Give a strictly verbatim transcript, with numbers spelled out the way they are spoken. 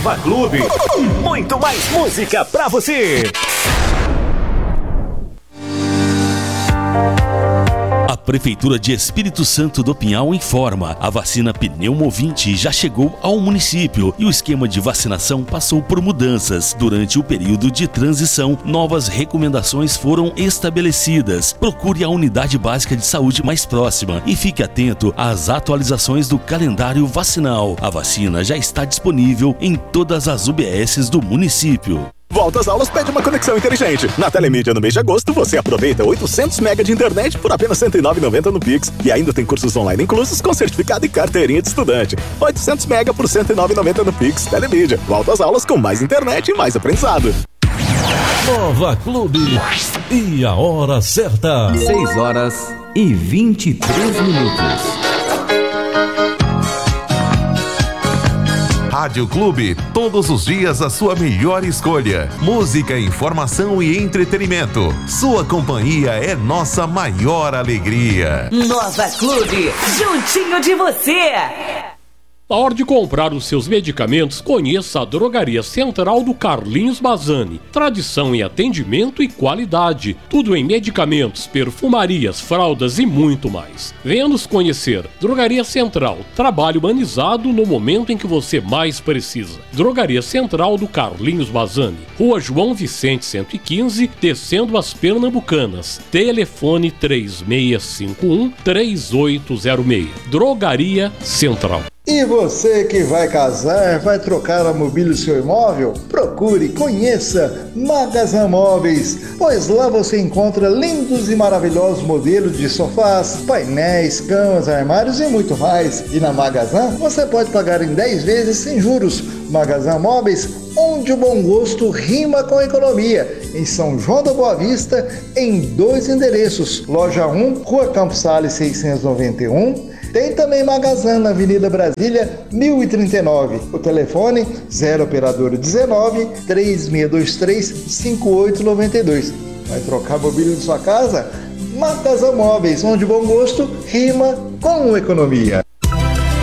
Nova Clube. Muito mais música pra você. A Prefeitura de Espírito Santo do Pinhal informa: a vacina Pneumovinte já chegou ao município e o esquema de vacinação passou por mudanças. Durante o período de transição, novas recomendações foram estabelecidas. Procure a unidade básica de saúde mais próxima e fique atento às atualizações do calendário vacinal. A vacina já está disponível em todas as U B Ss do município. Volta às aulas pede uma conexão inteligente. Na Telemídia, no mês de agosto, você aproveita oitocentos mega de internet por apenas cento e nove reais e noventa centavos no Pix. E ainda tem cursos online inclusos com certificado e carteirinha de estudante. oitocentos mega por cento e nove reais e noventa centavos no Pix. Telemídia. Volta às aulas com mais internet e mais aprendizado. Nova Clube. E a hora certa. seis horas e vinte e três minutos. Rádio Clube, todos os dias a sua melhor escolha. Música, informação e entretenimento. Sua companhia é nossa maior alegria. Nova Clube, juntinho de você. Na hora de comprar os seus medicamentos, conheça a Drogaria Central do Carlinhos Mazzani. Tradição em atendimento e qualidade. Tudo em medicamentos, perfumarias, fraldas e muito mais. Venha nos conhecer. Drogaria Central. Trabalho humanizado no momento em que você mais precisa. Drogaria Central do Carlinhos Mazzani. Rua João Vicente cento e quinze, descendo as Pernambucanas. Telefone três seis cinco um, três oito zero seis. Drogaria Central. E você que vai casar, vai trocar a mobília do seu imóvel? Procure, conheça Magazan Móveis, pois lá você encontra lindos e maravilhosos modelos de sofás, painéis, camas, armários e muito mais. E na Magazan você pode pagar em dez vezes sem juros. Magazan Móveis, onde o bom gosto rima com economia. Em São João da Boa Vista, em dois endereços. Loja um, Rua Campos Sales seiscentos e noventa e um. Tem também Magazan na Avenida Brasília, mil e trinta e nove. O telefone zero operadora dezenove, três seis dois três, cinco oito nove dois. Vai trocar a mobília de sua casa? Magazan Móveis, onde bom gosto rima com economia.